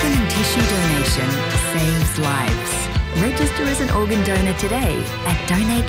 Organ and tissue donation saves lives. Register as an organ donor today at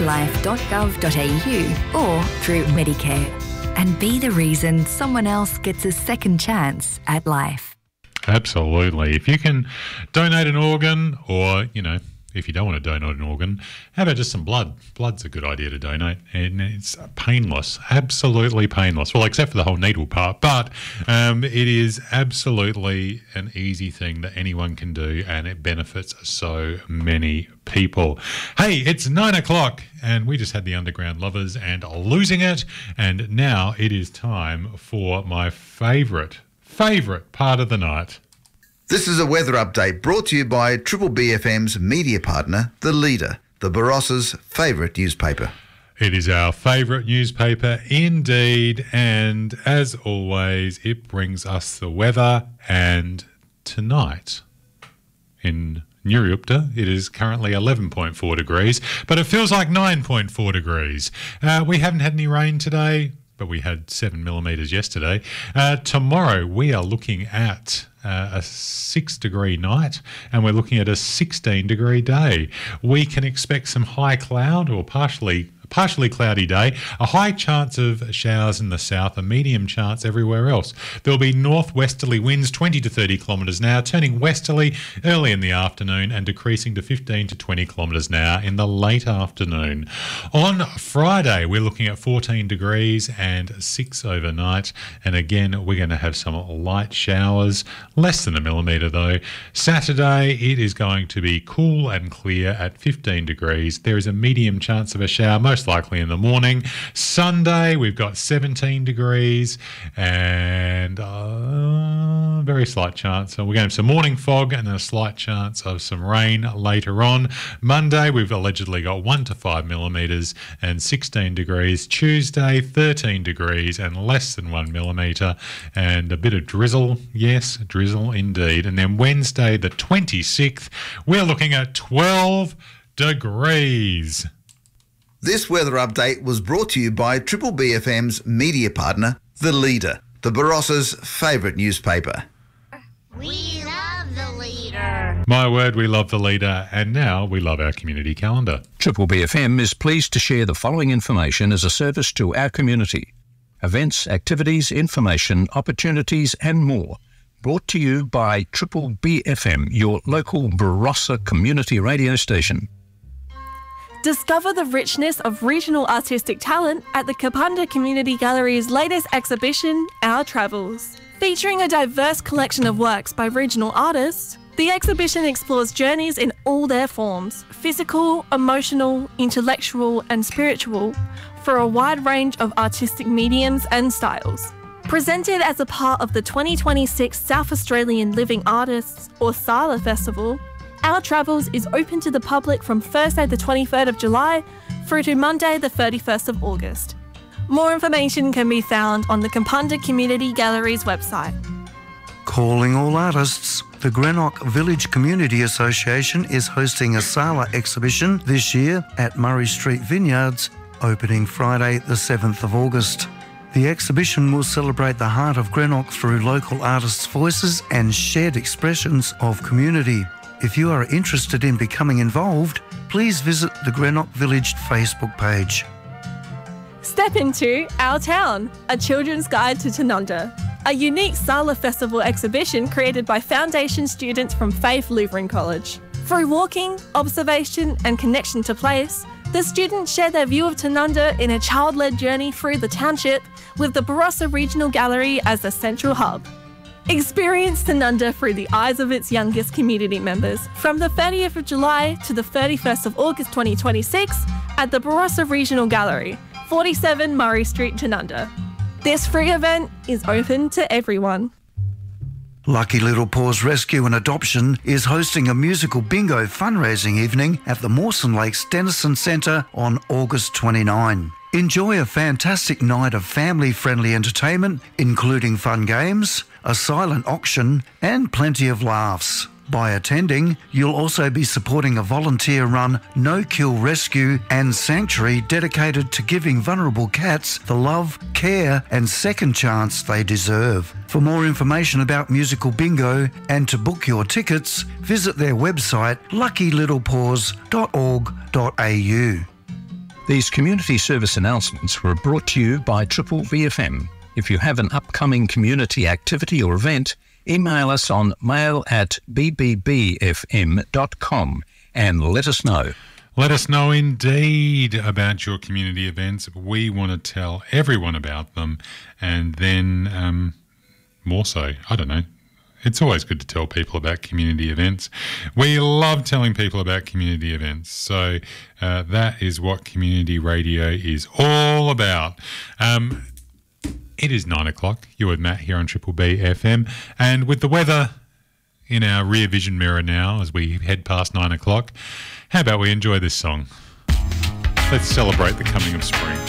donatelife.gov.au or through Medicare. And be the reason someone else gets a second chance at life. Absolutely. If you can donate an organ, or, if you don't want to donate an organ, how about just some blood? Blood's a good idea to donate, and it's painless, absolutely painless. Well, except for the whole needle part, but it is absolutely an easy thing that anyone can do, and it benefits so many people. Hey, it's 9 o'clock, and we just had the Underground Lovers and Losing It, and now it is time for my favourite part of the night. This is a weather update brought to you by Triple BFM's media partner, The Leader, the Barossa's favourite newspaper. It is our favourite newspaper indeed, and as always, it brings us the weather. And tonight in Nuruyupta, it is currently 11.4 degrees, but it feels like 9.4 degrees. We haven't had any rain today, but we had 7 millimetres yesterday. Tomorrow we are looking at a 6-degree night, and we're looking at a 16-degree day. We can expect some high cloud or partially cloudy day, a high chance of showers in the south, a medium chance everywhere else. There'll be northwesterly winds 20 to 30 kilometres an hour, turning westerly early in the afternoon and decreasing to 15 to 20 kilometres an hour in the late afternoon. On Friday, we're looking at 14 degrees and 6 overnight, and again, we're going to have some light showers, less than a millimetre though. Saturday, it is going to be cool and clear at 15 degrees. There is a medium chance of a shower, most likely in the morning. Sunday, we've got 17 degrees and very slight chance. So we're going to have some morning fog and a slight chance of some rain later on. Monday, we've allegedly got 1 to 5 millimetres and 16 degrees. Tuesday, 13 degrees and less than 1 millimetre and a bit of drizzle. Yes, drizzle indeed. And then Wednesday, the 26th, we're looking at 12 degrees. This weather update was brought to you by Triple BFM's media partner, The Leader, the Barossa's favourite newspaper. We love The Leader. My word, we love The Leader, and now we love our community calendar. Triple BFM is pleased to share the following information as a service to our community. Events, activities, information, opportunities and more. Brought to you by Triple BFM, your local Barossa community radio station. Discover the richness of regional artistic talent at the Kapunda Community Gallery's latest exhibition, Our Travels. Featuring a diverse collection of works by regional artists, the exhibition explores journeys in all their forms, physical, emotional, intellectual and spiritual, for a wide range of artistic mediums and styles. Presented as a part of the 2026 South Australian Living Artists, or SALA Festival, Our Travels is open to the public from Thursday the 23rd of July through to Monday the 31st of August. More information can be found on the Kapunda Community Gallery's website. Calling all artists, the Greenock Village Community Association is hosting a SALA exhibition this year at Murray Street Vineyards, opening Friday the 7th of August. The exhibition will celebrate the heart of Greenock through local artists' voices and shared expressions of community. If you are interested in becoming involved, please visit the Greenock Village Facebook page. Step into Our Town, a children's guide to Tanunda, a unique SALA Festival exhibition created by Foundation students from Faith Lutheran College. Through walking, observation and connection to place, the students share their view of Tanunda in a child-led journey through the township with the Barossa Regional Gallery as the central hub. Experience Tanunda through the eyes of its youngest community members from the 30th of July to the 31st of August 2026 at the Barossa Regional Gallery, 47 Murray Street, Tanunda. This free event is open to everyone. Lucky Little Paws Rescue and Adoption is hosting a musical bingo fundraising evening at the Mawson Lakes Dennison Centre on August 29. Enjoy a fantastic night of family-friendly entertainment, including fun games, a silent auction and plenty of laughs. By attending, you'll also be supporting a volunteer-run no-kill rescue and sanctuary dedicated to giving vulnerable cats the love, care and second chance they deserve. For more information about Musical Bingo and to book your tickets, visit their website luckylittlepaws.org.au. These community service announcements were brought to you by Triple BFM. If you have an upcoming community activity or event, email us on mail@bbbfm.com and let us know. Let us know indeed about your community events. We want to tell everyone about them, and then more so, I don't know. It's always good to tell people about community events. We love telling people about community events. So that is what community radio is all about. It is 9 o'clock. You're with Matt here on Triple B FM. And with the weather in our rear vision mirror now as we head past 9 o'clock, how about we enjoy this song? Let's celebrate the coming of spring.